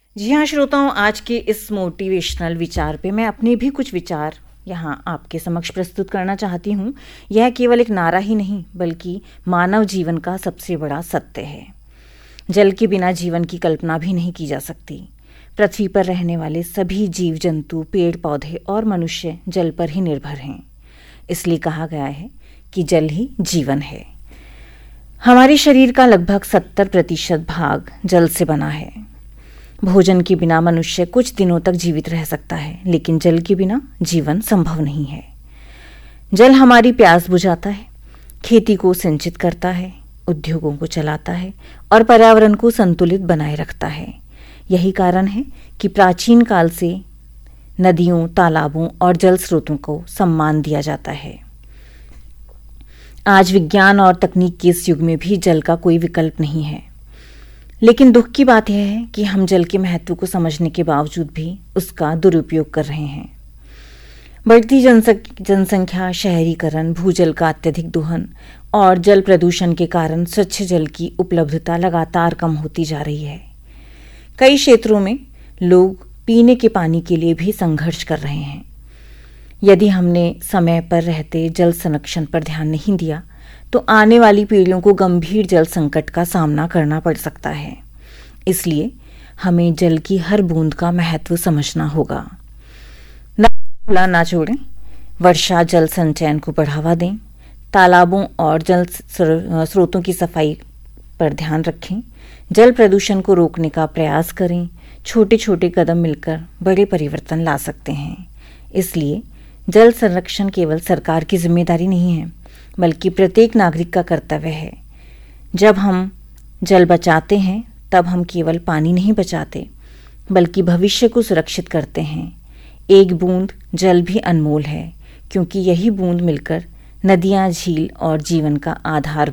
जी हाँ श्रोताओं, आज के इस मोटिवेशनल विचार पे मैं अपने भी कुछ विचार यहाँ आपके समक्ष प्रस्तुत करना चाहती हूँ। यह केवल एक नारा ही नहीं बल्कि मानव जीवन का सबसे बड़ा सत्य है। जल के बिना जीवन की कल्पना भी नहीं की जा सकती। पृथ्वी पर रहने वाले सभी जीव जंतु, पेड़ पौधे और मनुष्य जल पर ही निर्भर हैं। इसलिए कहा गया है कि जल ही जीवन है। हमारे शरीर का लगभग 70% भाग जल से बना है। भोजन के बिना मनुष्य कुछ दिनों तक जीवित रह सकता है, लेकिन जल के बिना जीवन संभव नहीं है। जल हमारी प्यास बुझाता है, खेती को सिंचित करता है, उद्योगों को चलाता है और पर्यावरण को संतुलित बनाए रखता है। यही कारण है कि प्राचीन काल से नदियों, तालाबों और जल स्रोतों को सम्मान दिया जाता है। आज विज्ञान और तकनीक के इस युग में भी जल का कोई विकल्प नहीं है, लेकिन दुख की बात यह है कि हम जल के महत्व को समझने के बावजूद भी उसका दुरुपयोग कर रहे हैं। बढ़ती जनसंख्या, शहरीकरण, भूजल का अत्यधिक दोहन और जल प्रदूषण के कारण स्वच्छ जल की उपलब्धता लगातार कम होती जा रही है। कई क्षेत्रों में लोग पीने के पानी के लिए भी संघर्ष कर रहे हैं। यदि हमने समय पर रहते जल संरक्षण पर ध्यान नहीं दिया तो आने वाली पीढ़ियों को गंभीर जल संकट का सामना करना पड़ सकता है। इसलिए हमें जल की हर बूंद का महत्व समझना होगा। खुला ना छोड़ें, वर्षा जल संचयन को बढ़ावा दें, तालाबों और जल स्रोतों की सफाई पर ध्यान रखें, जल प्रदूषण को रोकने का प्रयास करें। छोटे छोटे कदम मिलकर बड़े परिवर्तन ला सकते हैं। इसलिए जल संरक्षण केवल सरकार की जिम्मेदारी नहीं है, बल्कि प्रत्येक नागरिक का कर्तव्य है। जब हम जल बचाते हैं तब हम केवल पानी नहीं बचाते, बल्कि भविष्य को सुरक्षित करते हैं। एक बूंद जल भी अनमोल है, क्योंकि यही बूंद मिलकर नदियाँ, झील और जीवन का आधार